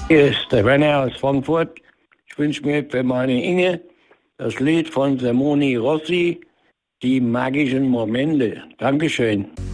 Hier ist der Werner aus Frankfurt. Ich wünsche mir für meine Inge das Lied von Simone Rossi, Die magischen Momente. Dankeschön.